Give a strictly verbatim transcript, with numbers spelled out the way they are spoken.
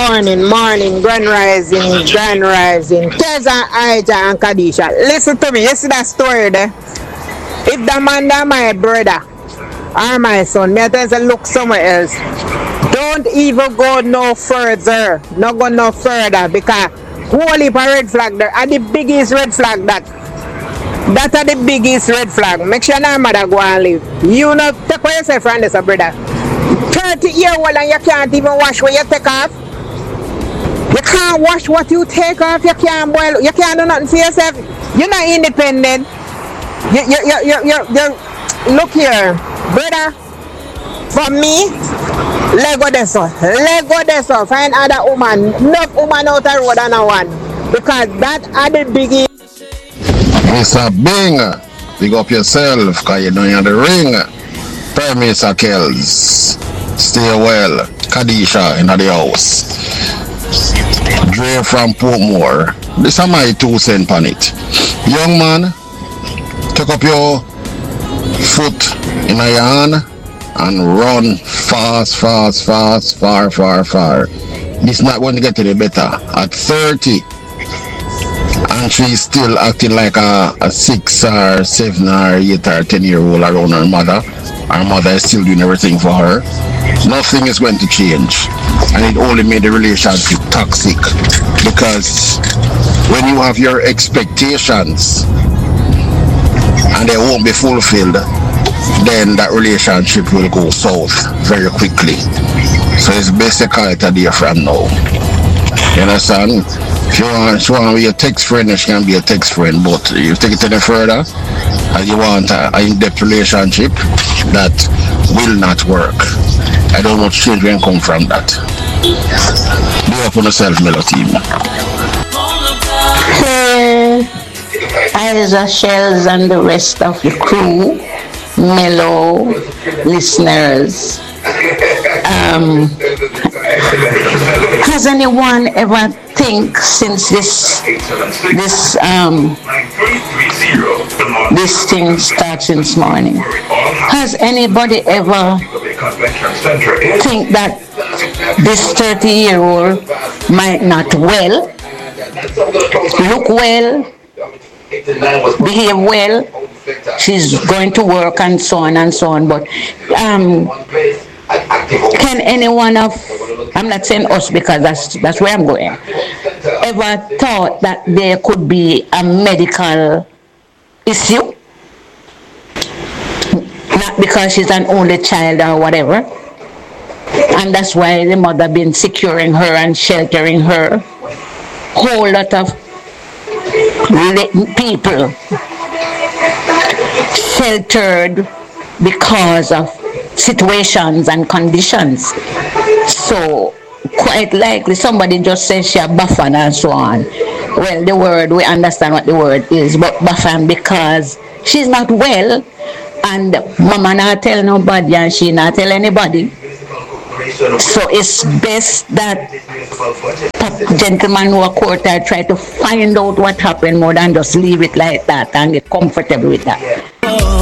Morning, morning, grand rising, grand rising. Keza, Aija, and Kadisha. Listen to me, you see that story there? If the man that my brother or my son, me tell you look somewhere else. Don't even go no further. Not go no further because holy red flag there are the biggest red flag that. That are the biggest red flag. Make sure no mother go and live. You know, take away yourself from this, brother. thirty year old and you can't even wash what you take off. You can't wash what you take off. You can't boil. You can't do nothing for yourself. You're not independent. You, you, you, you, you, you, look here, brother. For me, Lego this one. Lego this one. Find other woman. Enough woman out the road and a one. Because that are the biggie. Mister Bing, big up yourself, because you know you're the ring. Prime Minister Kells, stay well. Kadisha in the house. Dre from Portmore. This is my two cents on it. Young man, take up your foot in your hand and run fast, fast, fast, far, far, far. This is not going to get any better. At thirty, and she's still acting like a, a six or seven or eight or ten year old around her mother. Her mother is still doing everything for her. Nothing is going to change, and it only made the relationship toxic, because when you have your expectations and they won't be fulfilled, then that relationship will go south very quickly. So it's best to call it a day from now. You understand? If you want, if you want to be a text friend, she can be a text friend, but you take it any further and you want an in-depth relationship, that will not work. I don't know what change can come from that. Be up on yourself, Melo team. Hey, Isa Shells and the rest of the crew, Melo listeners. Um, has anyone ever think since this this um this thing starts this morning? Has anybody ever think that this thirty year old might not well, look well, behave well, she's going to work and so on and so on, but um can anyone of, I'm not saying us because that's that's where I'm going, ever thought that there could be a medical issue? Not because she's an only child or whatever, and that's why the mother been securing her and sheltering her. Whole lot of people sheltered because of situations and conditions. So quite likely somebody just says she a buffan and so on. Well, the word, we understand what the word is, but buffan because she's not well and mama not tell nobody and she not tell anybody. So it's best that gentlemen who are court are try to find out what happened more than just leave it like that and get comfortable with that.